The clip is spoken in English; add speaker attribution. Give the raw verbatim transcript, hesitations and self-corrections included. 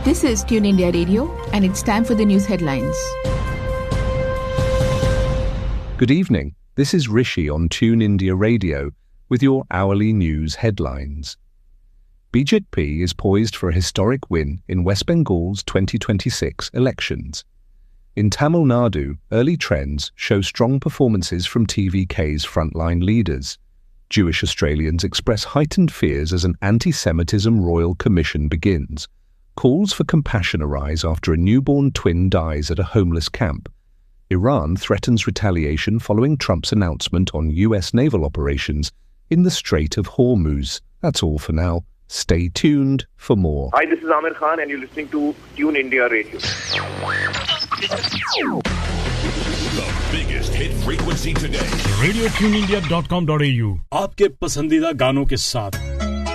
Speaker 1: This is Tune India Radio, and it's time for the news headlines.
Speaker 2: Good evening. This is Rishi on Tune India Radio with your hourly news headlines. B J P is poised for a historic win in West Bengal's twenty twenty-six elections. In Tamil Nadu, early trends show strong performances from T V K's frontline leaders. Jewish Australians express heightened fears as an anti-Semitism royal commission begins. Calls for compassion arise after a newborn twin dies at a homeless camp. Iran threatens retaliation following Trump's announcement on U S naval operations in the Strait of Hormuz. That's all for now. Stay tuned for more.
Speaker 3: Hi, this is Amir Khan and you're listening to Tune India Radio.
Speaker 4: The biggest hit frequency today.
Speaker 5: radio tune india dot com dot a u आपके पसंदीदा गानों के साथ